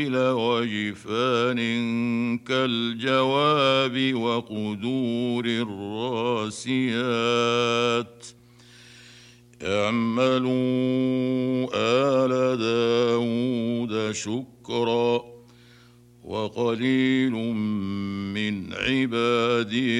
وجفان كالجواب وقدور الراسيات اعملوا آل داود شكرا وقليل من عبادي